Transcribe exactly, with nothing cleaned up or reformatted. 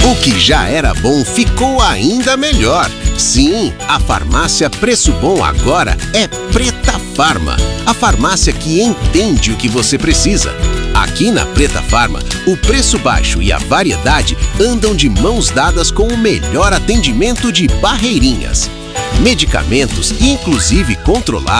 O que já era bom ficou ainda melhor. Sim, a farmácia Preço Bom agora é Preta Farma, a farmácia que entende o que você precisa. Aqui na Preta Farma, o preço baixo e a variedade andam de mãos dadas com o melhor atendimento de Barreirinhas. Medicamentos, inclusive controlados,